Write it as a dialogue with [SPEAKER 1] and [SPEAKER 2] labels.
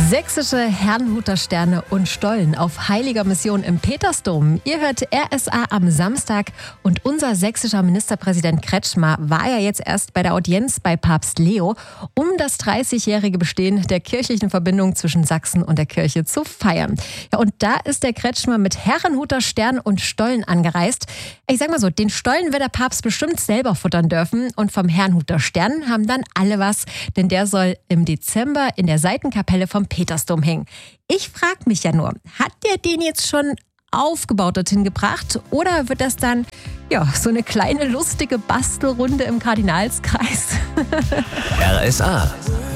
[SPEAKER 1] Sächsische Herrnhuter Sterne und Stollen auf heiliger Mission im Petersdom. Ihr hört RSA am Samstag und unser sächsischer Ministerpräsident Kretschmer war ja jetzt erst bei der Audienz bei Papst Leo, um das 30-jährige Bestehen der kirchlichen Verbindung zwischen Sachsen und der Kirche zu feiern. Ja, und da ist der Kretschmer mit Herrnhuter Stern und Stollen angereist. Ich sag mal so, den Stollen wird der Papst bestimmt selber futtern dürfen und vom Herrnhuter Stern haben dann alle was, denn der soll im Dezember in der Seitenkapelle vom Petersdom hängen. Ich frage mich ja nur, hat der den jetzt schon aufgebaut dorthin gebracht oder wird das dann so eine kleine lustige Bastelrunde im Kardinalskreis?
[SPEAKER 2] RSA.